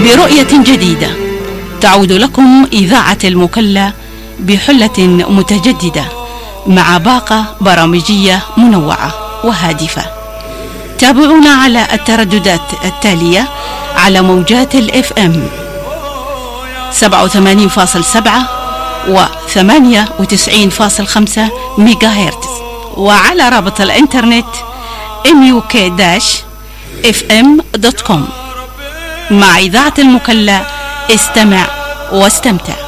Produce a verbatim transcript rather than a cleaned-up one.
برؤية جديدة تعود لكم إذاعة المكلا بحلة متجددة مع باقة برامجية منوعة وهادفة. تابعونا على الترددات التالية على موجات الاف ام سبعة وثمانين فاصل سبعة و ثمانية وتسعين فاصل خمسة ميجا هرتز، وعلى رابط الانترنت ام يو كي داش اف ام دوت كوم. مع إذاعة المكلا استمع واستمتع.